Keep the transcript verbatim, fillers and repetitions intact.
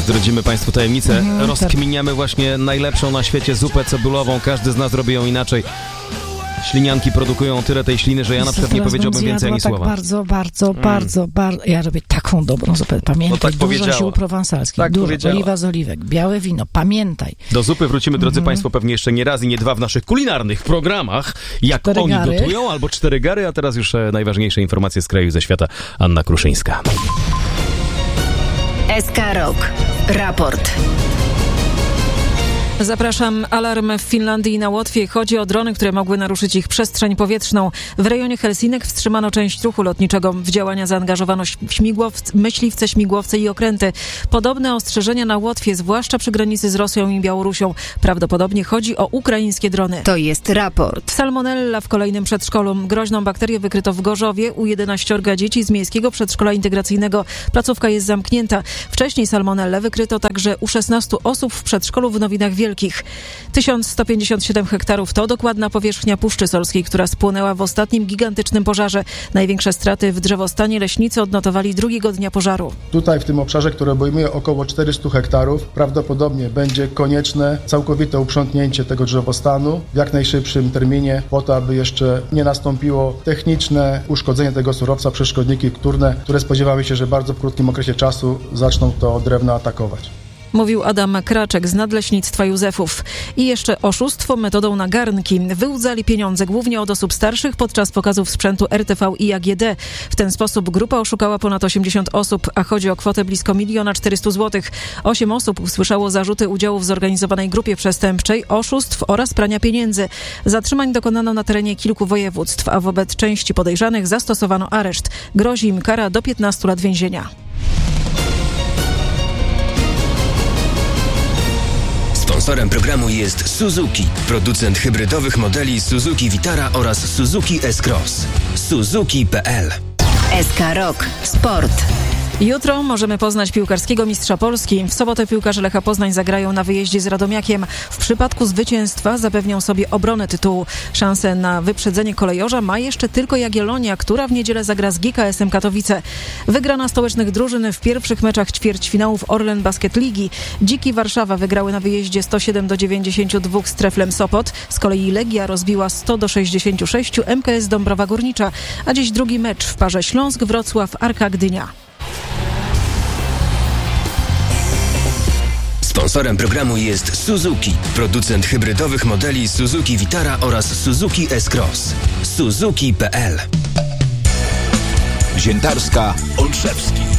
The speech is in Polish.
Zdradzimy Państwu tajemnicę. Mhm, Rozkminiamy właśnie najlepszą na świecie zupę cebulową. Każdy z nas robi ją inaczej. Ślinianki produkują tyle tej śliny, że ja na przykład nie powiedziałbym więcej ani tak słowa. bardzo, bardzo, Mm. bardzo, bardzo... Ja robię taką dobrą zupę. Pamiętaj, No tak dużo powiedziała. ziół prowansalskich, Tak dużo, powiedziała. oliwa z oliwek, białe wino. Pamiętaj. Do zupy wrócimy, drodzy Mhm. Państwo, pewnie jeszcze nie raz i nie dwa w naszych kulinarnych programach. Jak Cztery oni gary. gotują, albo cztery gary, a teraz już e, najważniejsze informacje z kraju i ze świata. Anna Kruszyńska. S K Rok. Raport. Zapraszam. Alarm w Finlandii i na Łotwie. Chodzi o drony, które mogły naruszyć ich przestrzeń powietrzną. W rejonie Helsinek wstrzymano część ruchu lotniczego. W działania zaangażowano śmigłowce, myśliwce, śmigłowce i okręty. Podobne ostrzeżenia na Łotwie, zwłaszcza przy granicy z Rosją i Białorusią. Prawdopodobnie chodzi o ukraińskie drony. To jest raport. Salmonella w kolejnym przedszkolu. Groźną bakterię wykryto w Gorzowie u jedenaściorga dzieci z miejskiego przedszkola integracyjnego. Placówka jest zamknięta. Wcześniej salmonellę wykryto także u szesnastu osób w przedszkolu w Nowinach Wielkich. tysiąc sto pięćdziesiąt siedem hektarów to dokładna powierzchnia Puszczy Solskiej, która spłonęła w ostatnim gigantycznym pożarze. Największe straty w drzewostanie leśnicy odnotowali drugiego dnia pożaru. Tutaj w tym obszarze, który obejmuje około czterysta hektarów, prawdopodobnie będzie konieczne całkowite uprzątnięcie tego drzewostanu w jak najszybszym terminie, po to, aby jeszcze nie nastąpiło techniczne uszkodzenie tego surowca przez szkodniki wtórne, które spodziewamy się, że bardzo w krótkim okresie czasu zaczną to drewno atakować. Mówił Adam Kraczek z Nadleśnictwa Józefów. I jeszcze oszustwo metodą na garnki. Wyłudzali pieniądze głównie od osób starszych podczas pokazów sprzętu R T V i A G D. W ten sposób grupa oszukała ponad osiemdziesiąt osób, a chodzi o kwotę blisko miliona czterystu złotych. Osiem osób usłyszało zarzuty udziału w zorganizowanej grupie przestępczej, oszustw oraz prania pieniędzy. Zatrzymań dokonano na terenie kilku województw, a wobec części podejrzanych zastosowano areszt. Grozi im kara do piętnastu lat więzienia. Sponsorem programu jest Suzuki, producent hybrydowych modeli Suzuki Vitara oraz Suzuki S-Cross. Suzuki kropka p l. S K Rok. Sport. Jutro możemy poznać piłkarskiego mistrza Polski. W sobotę piłkarze Lecha Poznań zagrają na wyjeździe z Radomiakiem. W przypadku zwycięstwa zapewnią sobie obronę tytułu. Szansę na wyprzedzenie kolejorza ma jeszcze tylko Jagiellonia, która w niedzielę zagra z G K S-em Katowice. Wygrana stołecznych drużyn w pierwszych meczach ćwierćfinałów Orlen Basket Ligi. Dziki Warszawa wygrały na wyjeździe sto siedem do dziewięćdziesięciu dwóch z Treflem Sopot. Z kolei Legia rozbiła sto do sześćdziesięciu sześciu M K S Dąbrowa Górnicza. A dziś drugi mecz w parze Śląsk-Wrocław-Arka Gdynia. Sponsorem programu jest Suzuki, producent hybrydowych modeli Suzuki Vitara oraz Suzuki S-Cross. Suzuki kropka p l. Ziętarska, Olszewski.